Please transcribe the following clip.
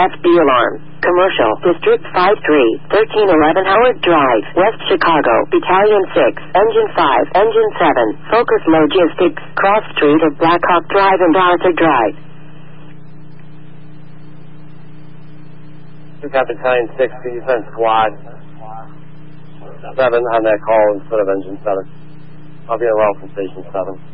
FB alarm. Commercial, District 53, 1311 Howard Drive, West Chicago, Battalion 6, Engine 5, Engine 7, Focus Logistics, Cross Street of Blackhawk Drive and Arthur Drive. We got Battalion 6 Defense Squad 7 on that call instead of Engine 7. I'll be around from Station 7.